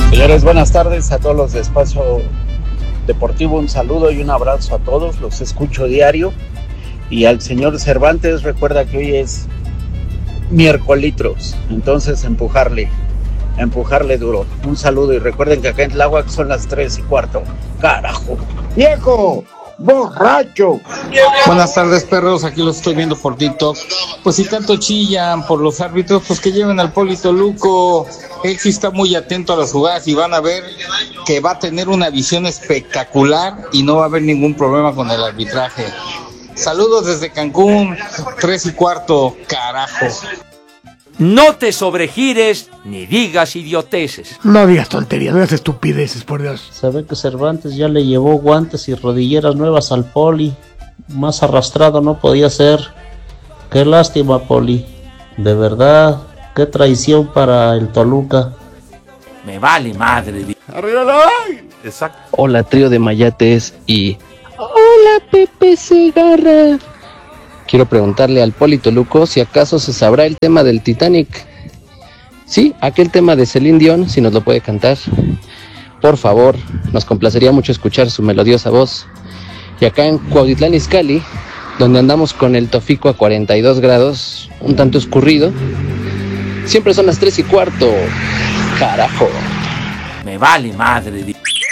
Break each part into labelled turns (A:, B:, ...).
A: Señores, buenas tardes a todos los de Espacio Deportivo. Un saludo y un abrazo a todos. Los escucho diario. Y al señor Cervantes, recuerda que hoy es miércoles, entonces empujarle duro. Un saludo y recuerden que acá en Tláhuac son las 3:15. ¡Carajo! ¡Viejo! ¡Borracho!
B: Buenas tardes, perros, aquí los estoy viendo por TikTok. Pues si tanto chillan por los árbitros, pues que lleven al Poli Toluco. Él sí está muy atento a las jugadas y van a ver que va a tener una visión espectacular y no va a haber ningún problema con el arbitraje. Saludos desde Cancún, 3:15, carajo.
C: No te sobregires ni digas idioteces.
D: No digas tonterías, no digas estupideces, por Dios.
E: Se ve que Cervantes ya le llevó guantes y rodilleras nuevas al Poli. Más arrastrado no podía ser. Qué lástima, Poli. De verdad, qué traición para el Toluca.
C: Me vale madre.
D: ¡Arriba la ay!
C: Exacto.
F: Hola, trío de mayates y... Hola, Pepe Segarra. Quiero preguntarle al Poli Toluco si acaso se sabrá el tema del Titanic. Sí, aquel tema de Celine Dion, si nos lo puede cantar. Por favor, nos complacería mucho escuchar su melodiosa voz. Y acá en Cuautitlán Izcalli, donde andamos con el Tofico a 42 grados, un tanto escurrido, siempre son las 3:15. Carajo.
C: Me vale madre.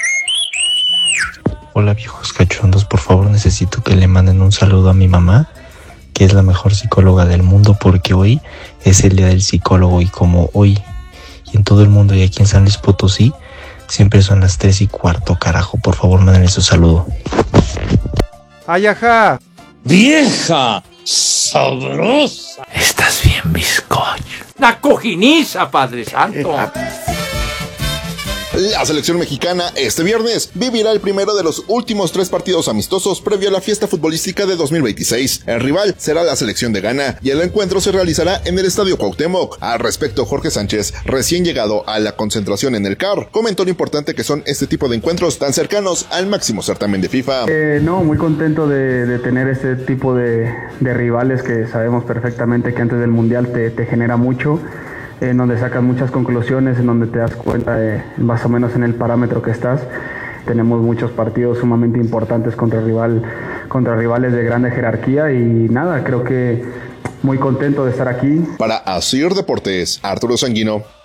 G: Hola viejos cachondos, por favor necesito que le manden un saludo a mi mamá, que es la mejor psicóloga del mundo, porque hoy es el día del psicólogo y como hoy y en todo el mundo y aquí en San Luis Potosí siempre son las 3:15, carajo, por favor mándenle su saludo.
D: ¡Ay, ajá!
C: ¡Vieja sabrosa! Estás bien, bizcocho. La cojiniza, Padre Santo.
H: La selección mexicana este viernes vivirá el primero de los últimos 3 partidos amistosos previo a la fiesta futbolística de 2026. El rival será la selección de Ghana y el encuentro se realizará en el Estadio Cuauhtémoc. Al respecto, Jorge Sánchez, recién llegado a la concentración en el CAR, comentó lo importante que son este tipo de encuentros tan cercanos al máximo certamen de FIFA.
I: No, muy contento de tener este tipo de rivales que sabemos perfectamente que antes del Mundial te genera mucho. En donde sacas muchas conclusiones, en donde te das cuenta de más o menos en el parámetro que estás. Tenemos muchos partidos sumamente importantes contra rivales de grande jerarquía y nada, creo que muy contento de estar aquí.
H: Para Asir Deportes, Arturo Sanguino.